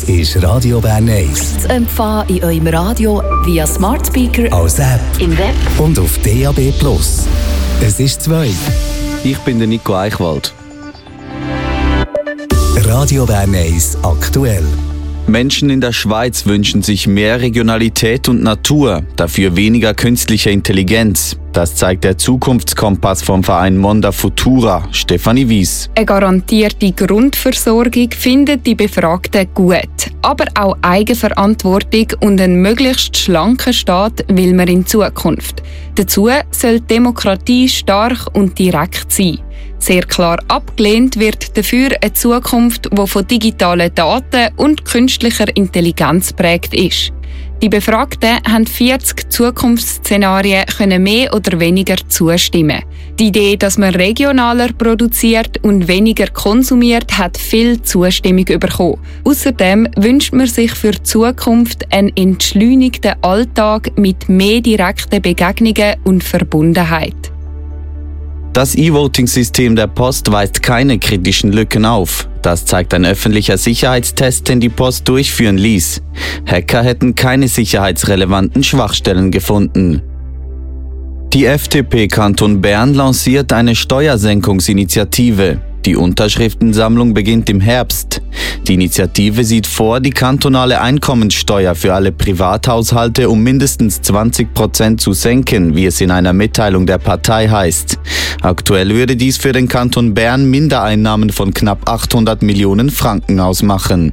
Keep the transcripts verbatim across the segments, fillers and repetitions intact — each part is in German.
ist Radio Bern eins. Zu empfangen in eurem Radio via Smart Speaker, als App, im Web und auf D A B Plus. Es ist zwei. Ich bin der Nico Eichwald. Radio Bern eins aktuell. Menschen in der Schweiz wünschen sich mehr Regionalität und Natur, dafür weniger künstliche Intelligenz. Das zeigt der Zukunftskompass vom Verein Monda Futura, Stefanie Wies. Eine garantierte Grundversorgung findet die Befragten gut. Aber auch Eigenverantwortung und einen möglichst schlanken Staat will man in Zukunft. Dazu soll die Demokratie stark und direkt sein. Sehr klar abgelehnt wird dafür eine Zukunft, die von digitalen Daten und künstlicher Intelligenz prägt ist. Die Befragten haben vierzig Zukunftsszenarien können mehr oder weniger zustimmen. Die Idee, dass man regionaler produziert und weniger konsumiert, hat viel Zustimmung bekommen. Außerdem wünscht man sich für die Zukunft einen entschleunigten Alltag mit mehr direkten Begegnungen und Verbundenheit. Das E-Voting-System der Post weist keine kritischen Lücken auf. Das zeigt ein öffentlicher Sicherheitstest, den die Post durchführen ließ. Hacker hätten keine sicherheitsrelevanten Schwachstellen gefunden. Die F D P Kanton Bern lanciert eine Steuersenkungsinitiative. Die Unterschriftensammlung beginnt im Herbst. Die Initiative sieht vor, die kantonale Einkommenssteuer für alle Privathaushalte um mindestens zwanzig Prozent zu senken, wie es in einer Mitteilung der Partei heißt. Aktuell würde dies für den Kanton Bern Mindereinnahmen von knapp achthundert Millionen Franken ausmachen.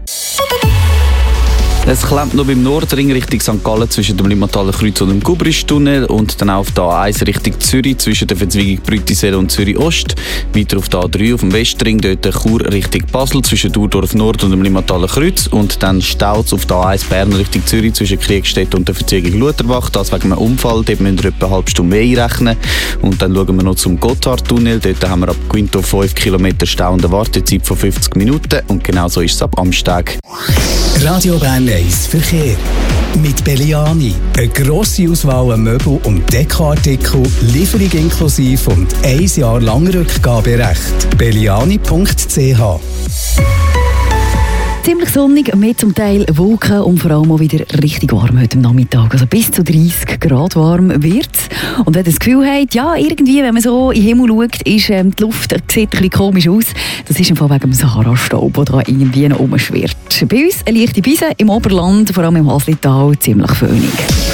Es klemmt noch beim Nordring Richtung Sankt Gallen zwischen dem Limmataler Kreuz und dem Gubristunnel und dann auf der A eins Richtung Zürich zwischen der Verzweigung Brütisee und Zürich Ost. Weiter auf der A drei auf dem Westring, dort der Chur Richtung Basel zwischen Durdorf Nord und dem Limmataler Kreuz und dann Stauz auf der A eins Bern Richtung Zürich zwischen Kriegstedt und der Verzweigung Lutherbach. Das wegen einem Unfall, dort müssen wir etwa eine halbe Stunde mehr einrechnen. Und dann schauen wir noch zum Gotthardtunnel. Dort haben wir ab Quinto fünf Kilometer Stau und eine Wartezeit von fünfzig Minuten und genauso ist es ab Amstag. Radio Bern eins Verkehr. Mit Belliani. Eine grosse Auswahl an Möbel- und Dekoartikel, Lieferung inklusive und ein Jahr lang Rückgaberecht. belliani punkt c h. Ziemlich sonnig, mehr zum Teil Wolken und vor allem auch wieder richtig warm heute Nachmittag. Also bis zu dreißig Grad warm wird es. Und wenn ihr das Gefühl habt, ja, irgendwie, wenn man so in den Himmel schaut, ist ähm, die Luft sieht ein bisschen komisch aus. Das ist im Fall wegen dem Sahara-Staub, der da irgendwie noch rumschwirrt. Bei uns eine leichte Bise, im Oberland, vor allem im Haslital, ziemlich föhnig.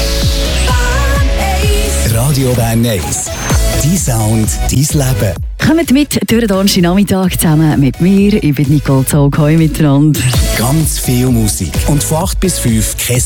Radio Bern eins. Dein Sound, dein Leben. Kommt mit durch den Donnerstag Nachmittag zusammen mit mir. Ich bin Nicole Zog. Hoi miteinander. Ganz viel Musik. Und von acht bis fünf kein